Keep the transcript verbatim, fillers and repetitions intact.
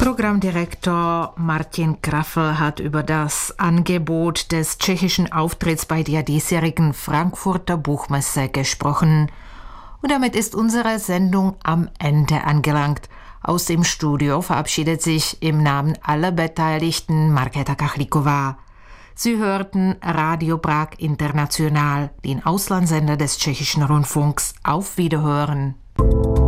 Programmdirektor Martin Kraffel hat über das Angebot des tschechischen Auftritts bei der diesjährigen Frankfurter Buchmesse gesprochen. Und damit ist unsere Sendung am Ende angelangt. Aus dem Studio verabschiedet sich im Namen aller Beteiligten Markéta Kachlíková. Sie hörten Radio Prag International, den Auslandssender des tschechischen Rundfunks. Auf Wiederhören.